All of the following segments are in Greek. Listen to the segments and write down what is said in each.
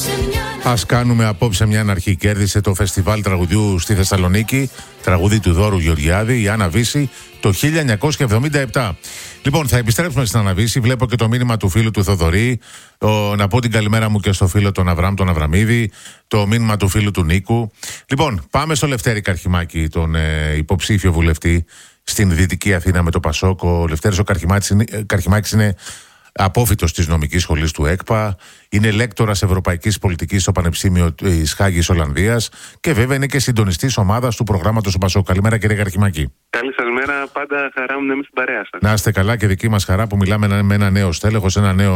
Ας κάνουμε απόψε μια αναρχή. Κέρδισε το φεστιβάλ τραγουδιού στη Θεσσαλονίκη, τραγούδι του Δώρου Γεωργιάδη, η Άννα Βύση, το 1977. Λοιπόν, θα επιστρέψουμε στην Άννα Βύση. Βλέπω και το μήνυμα του φίλου του Θοδωρή. Να πω την καλημέρα μου και στο φίλο τον Αβραάμ, τον Αβραμίδη. Το μήνυμα του φίλου του Νίκου. Λοιπόν, πάμε στο Λευτέρη Καρχιμάκη, τον υποψήφιο βουλευτή στην Δυτική Αθήνα με το Πασόκ. Ο Λευτέρης ο Καρχιμάκης είναι απόφοιτος της νομικής σχολής του ΕΚΠΑ, είναι λέκτορας ευρωπαϊκής πολιτικής στο Πανεπιστήμιο της Χάγης Ολλανδίας και βέβαια είναι και συντονιστής ομάδας του προγράμματος του Πασόκ. Καλημέρα, κύριε Καρχιμάκη. Καλή σας μέρα, πάντα χαρά μου να είμαι στην παρέα σας. Να είστε καλά, και δική μας χαρά που μιλάμε με ένα νέο στέλεχος,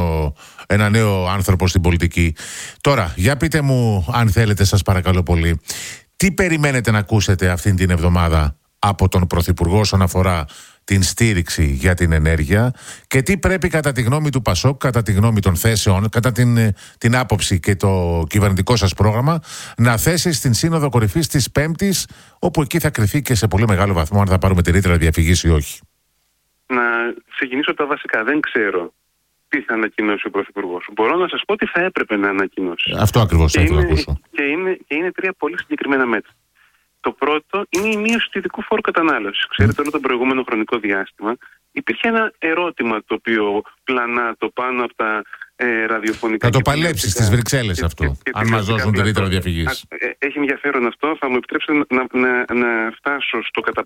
ένα νέο άνθρωπο στην πολιτική. Τώρα, για πείτε μου, αν θέλετε, σας παρακαλώ πολύ, τι περιμένετε να ακούσετε αυτήν την εβδομάδα από τον Πρωθυπουργό όσον αφορά την στήριξη για την ενέργεια και τι πρέπει κατά τη γνώμη του Πασόκ, κατά τη γνώμη των θέσεων, κατά την άποψη και το κυβερνητικό σας πρόγραμμα να θέσει στην Σύνοδο Κορυφής της Πέμπτης, όπου εκεί θα κριθεί και σε πολύ μεγάλο βαθμό αν θα πάρουμε τη ρήτρα διαφυγής ή όχι. Να ξεκινήσω από τα βασικά. Δεν ξέρω τι θα ανακοινώσει ο Πρωθυπουργός. Μπορώ να σας πω τι θα έπρεπε να ανακοινώσει. Αυτό ακριβώς θα ήθελα να ακούσω. Και είναι τρία πολύ συγκεκριμένα μέτρα. Το πρώτο είναι η μείωση του ειδικού φόρου κατανάλωσης. Ξέρετε, όλο το προηγούμενο χρονικό διάστημα υπήρχε ένα ερώτημα το οποίο πλανάτο πάνω από τα ραδιοφωνικά. Θα το παλέψει στις Βρυξέλλες αυτό, αν μας δώσουν τη ρήτρα διαφυγής. Έχει ενδιαφέρον αυτό. Θα μου επιτρέψετε να φτάσω στο κατά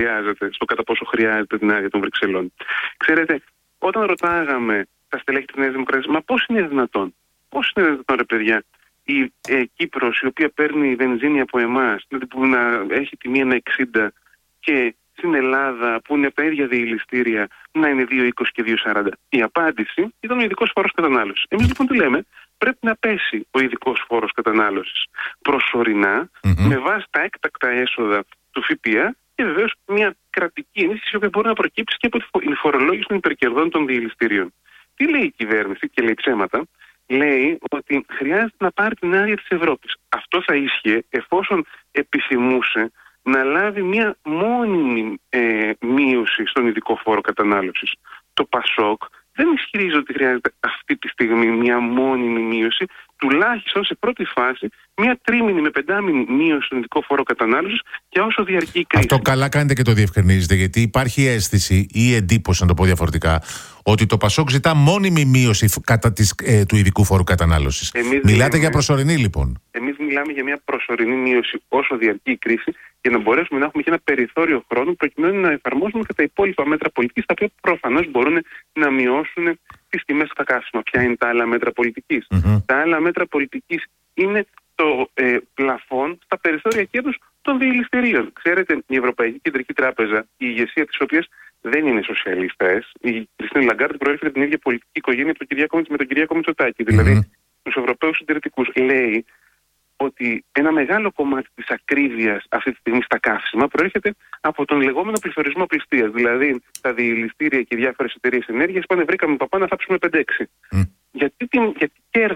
πόσο χρειάζεται την άδεια των Βρυξελών. Ξέρετε, όταν ρωτάγαμε τα στελέχη της Νέας Δημοκρατίας, μα πώς είναι δυνατόν, ρε παιδιά, η Κύπρος, η οποία παίρνει βενζίνη από εμάς, δηλαδή που να έχει τιμή 1,60 και στην Ελλάδα που είναι από τα ίδια διελιστήρια να είναι 2,20 και 2,40. Η απάντηση ήταν ο ειδικός φόρος κατανάλωσης. Εμείς λοιπόν τι λέμε, πρέπει να πέσει ο ειδικός φόρος κατανάλωσης προσωρινά με βάση τα έκτακτα έσοδα του ΦΠΑ και βεβαίως μια κρατική ενίσχυση που μπορεί να προκύψει και από τη φορολόγηση των υπερκερδών των διελιστήριων. Τι λέει η κυβέρνηση και λέει ψέματα? Λέει ότι χρειάζεται να πάρει την άδεια της Ευρώπης. Αυτό θα ίσχυε εφόσον επιθυμούσε να λάβει μια μόνιμη μείωση στον ειδικό φόρο κατανάλωσης. Το Πασόκ δεν ισχυρίζει ότι χρειάζεται αυτή τη στιγμή μια μόνιμη μείωση, τουλάχιστον σε πρώτη φάση μια τρίμηνη με πεντάμηνη μείωση στον ειδικό φόρο κατανάλωσης και όσο διαρκεί η κρίση. Αυτό καλά κάνετε και το διευκρινίζετε, γιατί υπάρχει αίσθηση ή εντύπωση, να το πω διαφορετικά, ότι το Πασόκ ζητά μόνιμη μείωση του ειδικού φόρου κατανάλωσης. Μιλάτε για προσωρινή λοιπόν. Εμείς μιλάμε για μια προσωρινή μείωση όσο διαρκεί η κρίση, για να μπορέσουμε να έχουμε και ένα περιθώριο χρόνου προκειμένου να εφαρμόσουμε και τα υπόλοιπα μέτρα πολιτικής, τα οποία προφανώς μπορούν να μειώσουν τις τιμές στα καύσιμα. Ποια είναι τα άλλα μέτρα πολιτικής? Τα άλλα μέτρα πολιτικής είναι το πλαφόν στα περιθώρια κέρδους των διελιστηρίων. Ξέρετε, η Ευρωπαϊκή Κεντρική Τράπεζα, η ηγεσία της οποίας δεν είναι σοσιαλιστές, η Κριστίν Λαγκάρντ προέρχεται την ίδια πολιτική οικογένεια με τον Κυριάκο Μητσοτάκη, δηλαδή τους Ευρωπαίους συντηρητικούς, λέει ότι ένα μεγάλο κομμάτι της ακρίβειας αυτή τη στιγμή στα καύσιμα προέρχεται από τον λεγόμενο πληθωρισμό πληστείας. Δηλαδή, τα διελιστήρια και οι διάφορες εταιρείες ενέργειας πάνε, βρήκαμε παπά να θάψουμε 5-6. Γιατί